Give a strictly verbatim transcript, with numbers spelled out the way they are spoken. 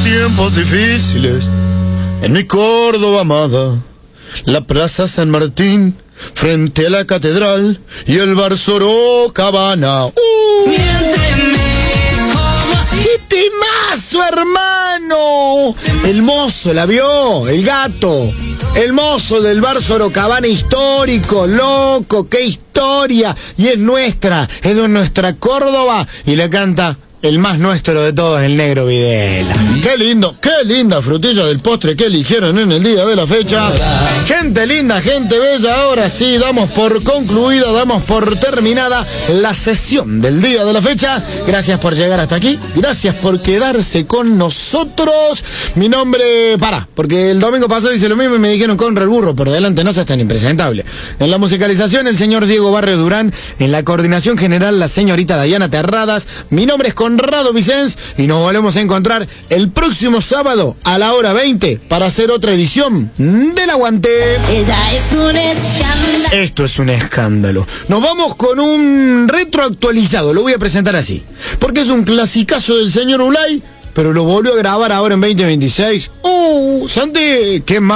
tiempos difíciles, en mi Córdoba amada, la Plaza San Martín, frente a la catedral y el bar Sorocabana. ¡Uh! ¡Qué temazo, hermano! El mozo, ¿la vio? El gato. El mozo del bar Sorocabana histórico, loco, qué historia. Y es nuestra, es de nuestra Córdoba. Y le canta el más nuestro de todos, el Negro Videla. Qué lindo, qué linda frutilla del postre que eligieron en el día de la fecha. Gente linda, gente bella, ahora sí damos por concluida, damos por terminada la sesión del día de la fecha. Gracias por llegar hasta aquí, gracias por quedarse con nosotros. Mi nombre, para, porque el domingo pasado hice lo mismo y me dijeron Conra el burro, por delante no seas tan impresentable. En la musicalización, el señor Diego Barrio Durán, en la coordinación general, la señorita Dayana Terradas. Mi nombre es Conrado Vicens y nos volvemos a encontrar el próximo sábado a la hora veinte para hacer otra edición del Aguante. Ella es un escándalo. Esto es un escándalo. Nos vamos con un retro actualizado, lo voy a presentar así, porque es un clasicazo del señor Ulay, pero lo volvió a grabar ahora en veinte veintiséis. ¡Uh! Santi, qué más.